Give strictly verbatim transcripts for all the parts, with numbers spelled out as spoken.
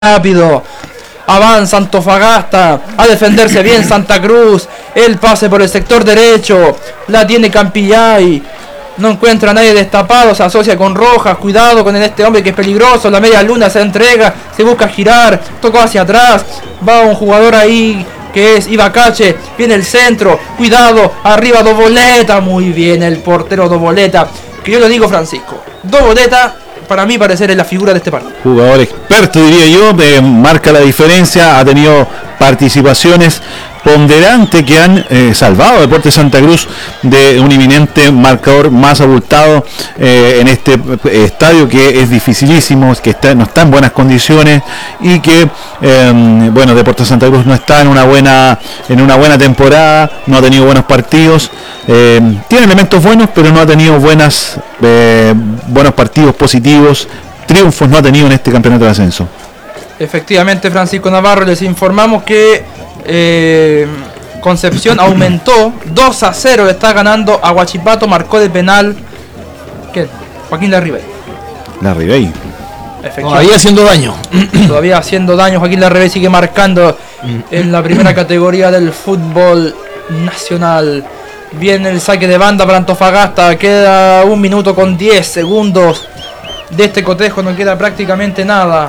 rápido. Avanza Antofagasta a defenderse bien Santa Cruz. El pase por el sector derecho. La tiene Campillay. No encuentra a nadie destapado. Se asocia con Rojas. Cuidado con este hombre que es peligroso. La media luna se entrega. Se busca girar. Tocó hacia atrás. Va un jugador ahí que es Ibacache. Viene el centro. Cuidado. Arriba Doboleta. Muy bien el portero Doboleta. Que yo lo digo, Francisco. Doboleta, para mí parecer es la figura de este partido. Jugador experto, diría yo, eh, marca la diferencia, ha tenido participaciones ponderantes que han eh, salvado a Deportes Santa Cruz de un inminente marcador más abultado eh, en este eh, estadio que es dificilísimo, que está, no está en buenas condiciones y que eh, bueno, Deportes Santa Cruz no está en una buena en una buena temporada, no ha tenido buenos partidos, eh, tiene elementos buenos pero no ha tenido buenas eh, buenos partidos positivos, triunfos no ha tenido en este campeonato de ascenso. Efectivamente, Francisco Navarro, les informamos que eh, Concepción aumentó dos a cero, le está ganando a Huachipato, marcó de penal ¿qué? Joaquín Larribey. Larribey. Todavía haciendo daño. Todavía haciendo daño, Joaquín Larribey sigue marcando en la primera categoría del fútbol nacional. Viene el saque de banda para Antofagasta, queda un minuto con diez segundos de este cotejo, no queda prácticamente nada.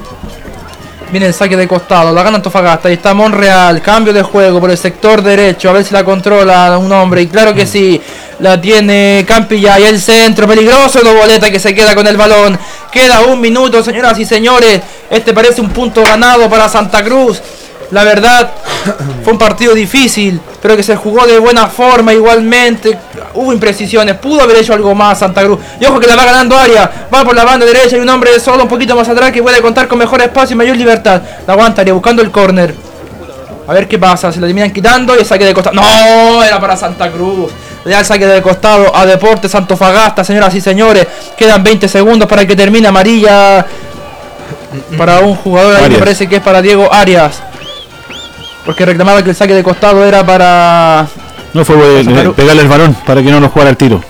Viene el saque de costado, la gana Antofagasta, ahí está Monreal, cambio de juego por el sector derecho, a ver si la controla un hombre, y claro que sí, la tiene Campillay, el centro, peligroso, Doboleta que se queda con el balón, queda un minuto, señoras y señores, este parece un punto ganado para Santa Cruz. La verdad, fue un partido difícil, pero que se jugó de buena forma igualmente. Hubo imprecisiones, pudo haber hecho algo más Santa Cruz. Y ojo que la va ganando Arias, va por la banda derecha, hay un hombre solo un poquito más atrás que puede contar con mejor espacio y mayor libertad. La aguanta Arias buscando el córner. A ver qué pasa, se la terminan quitando y el saque de costado. ¡No! Era para Santa Cruz. Le da el saque de costado a Deportes Antofagasta, señoras y señores. Quedan veinte segundos para que termine amarilla para un jugador ahí, me parece que es para Diego Arias. Porque reclamaba que el saque de costado era para... No fue eh, pegarle el balón para que no lo jugara el tiro.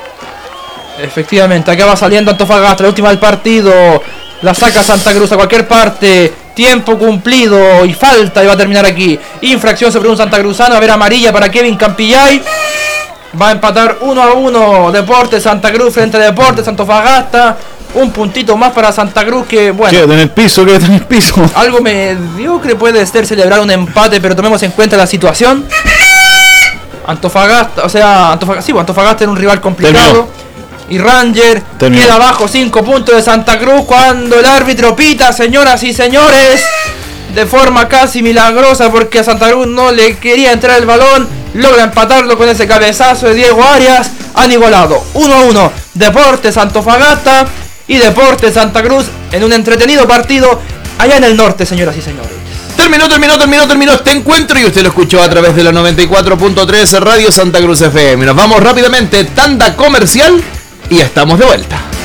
Efectivamente, acá va saliendo Antofagasta, la última del partido. La saca Santa Cruz a cualquier parte. Tiempo cumplido y falta y va a terminar aquí. Infracción sobre un santacruzano. A ver, amarilla para Kevin Campillay. Va a empatar uno a uno Deportes Santa Cruz frente a Deportes Antofagasta. Un puntito más para Santa Cruz que, bueno... Quédate en el piso, quédate en el piso. Algo mediocre puede ser celebrar un empate, pero tomemos en cuenta la situación. Antofagasta, o sea, Antofagasta, sí, Antofagasta era un rival complicado. Terminó. Y Ranger Terminó. Queda abajo cinco puntos de Santa Cruz cuando el árbitro pita, señoras y señores, de forma casi milagrosa porque a Santa Cruz no le quería entrar el balón. Logra empatarlo con ese cabezazo de Diego Arias. Han igualado uno a uno Deportes Antofagasta y Deportes Santa Cruz en un entretenido partido allá en el norte, señoras y señores. Terminó, terminó, terminó, terminó este encuentro y usted lo escuchó a través de la noventa y cuatro punto tres Radio Santa Cruz F M. Nos vamos rápidamente, tanda comercial y ya estamos de vuelta.